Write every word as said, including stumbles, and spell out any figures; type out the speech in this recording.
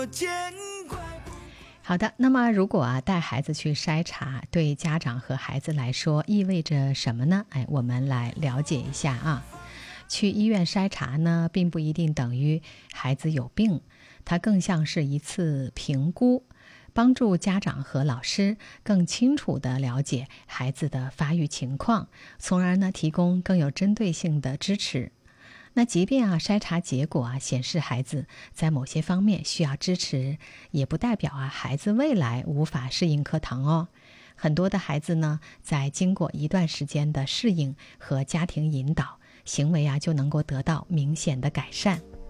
好的，那么如果啊带孩子去筛查，对家长和孩子来说意味着什么呢？哎，我们来了解一下啊。去医院筛查呢，并不一定等于孩子有病，它更像是一次评估，帮助家长和老师更清楚地了解孩子的发育情况，从而呢提供更有针对性的支持。那即便啊筛查结果啊显示孩子在某些方面需要支持，也不代表啊孩子未来无法适应课堂哦。很多的孩子呢，在经过一段时间的适应和家庭引导，行为啊就能够得到明显的改善。